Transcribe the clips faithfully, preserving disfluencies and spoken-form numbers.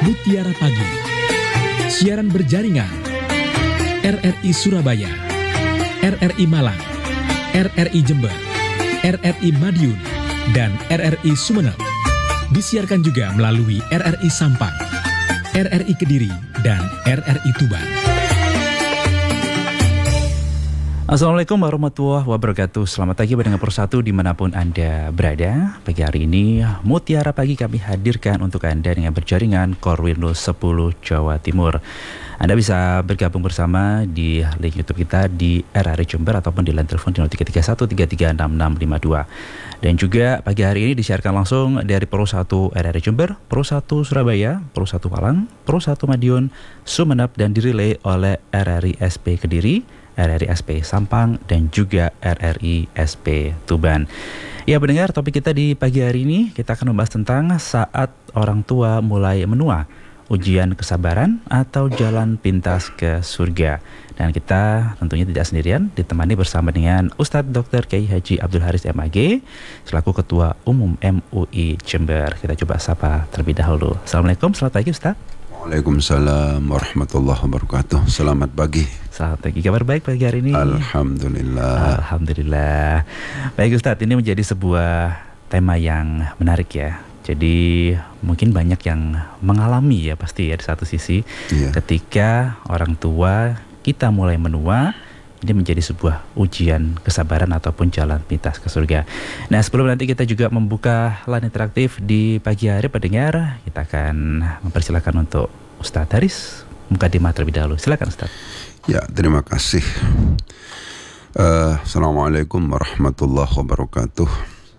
Mutiara Pagi, siaran berjaringan R R I Surabaya, R R I Malang, R R I Jember, R R I Madiun, dan R R I Sumeneb. Disiarkan juga melalui R R I Sampang, R R I Kediri, dan R R I Tuban. Assalamualaikum warahmatullahi wabarakatuh. Selamat pagi pendengar Persatu dimanapun Anda berada. Pagi hari ini Mutiara Pagi kami hadirkan untuk Anda dengan berjaringan Korwil sepuluh Jawa Timur. Anda bisa bergabung bersama di link YouTube kita di R R I Jember ataupun di line telepon di nol tiga tiga satu tiga tiga enam enam lima dua. Dan juga pagi hari ini disiarkan langsung dari Pro satu R R I Jember, Pro satu Surabaya, Pro satu Malang, Pro satu Madiun, Sumeneb, dan dirilai oleh R R I S P Kediri, R R I S P Sampang, dan juga R R I S P Tuban. Ya pendengar, topik kita di pagi hari ini kita akan membahas tentang saat orang tua mulai menua, ujian kesabaran atau jalan pintas ke surga. Dan kita tentunya tidak sendirian, ditemani bersama dengan Ustadz Doktor Kiai Haji Abdul Haris M A G selaku Ketua Umum M U I Jember. Kita coba sapa terlebih dahulu. Assalamualaikum, selamat pagi Ustadz. Waalaikumsalam warahmatullahi wabarakatuh. Selamat pagi. Selamat pagi, kabar baik pagi hari ini? Alhamdulillah. Alhamdulillah. Baik Ustadz, ini menjadi sebuah tema yang menarik ya. Jadi mungkin banyak yang mengalami ya pasti ya di satu sisi yeah. Ketika orang tua kita mulai menua, ini menjadi sebuah ujian kesabaran ataupun jalan pintas ke surga. Nah sebelum nanti kita juga membuka line interaktif di pagi hari pendengar, kita akan mempersilakan untuk Ustadz Haris mukadimah terlebih dahulu. Silakan Ustadz. Ya, terima kasih. uh, Assalamualaikum warahmatullahi wabarakatuh.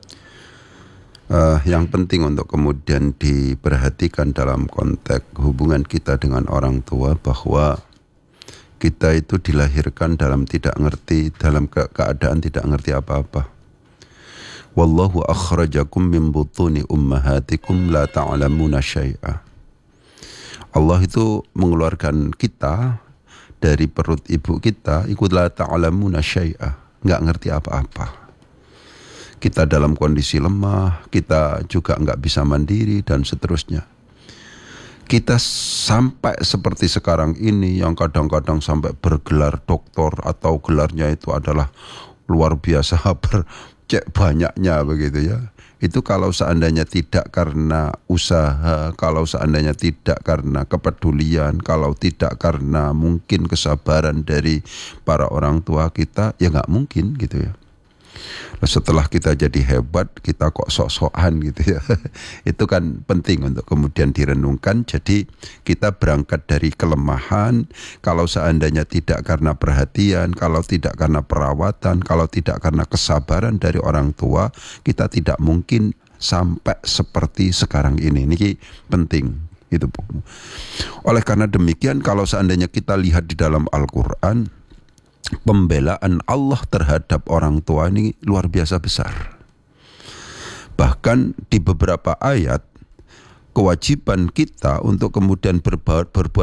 uh, Yang penting untuk kemudian diperhatikan dalam konteks hubungan kita dengan orang tua, bahwa kita itu dilahirkan dalam tidak ngerti, dalam ke- keadaan tidak ngerti apa-apa. Wallahu akhrajakum min butuni ummahatikum la ta'lamuna syai'a. Allah itu mengeluarkan kita dari perut ibu kita, ikut la ta'lamuna syai'a, enggak ngerti apa-apa. Kita dalam kondisi lemah, kita juga enggak bisa mandiri dan seterusnya. Kita sampai seperti sekarang ini yang kadang-kadang sampai bergelar doktor atau gelarnya itu adalah luar biasa bercek banyaknya begitu ya. Itu kalau seandainya tidak karena usaha, kalau seandainya tidak karena kepedulian, kalau tidak karena mungkin kesabaran dari para orang tua kita, ya nggak mungkin gitu ya. Setelah kita jadi hebat, kita kok sok-sokan gitu ya. Itu kan penting untuk kemudian direnungkan. Jadi kita berangkat dari kelemahan. Kalau seandainya tidak karena perhatian, kalau tidak karena perawatan, kalau tidak karena kesabaran dari orang tua, kita tidak mungkin sampai seperti sekarang ini. Ini penting. Itu. Oleh karena demikian, kalau seandainya kita lihat di dalam Al-Quran, pembelaan Allah terhadap orang tua ini luar biasa besar. Bahkan di beberapa ayat, kewajiban kita untuk kemudian berbuat, berbuat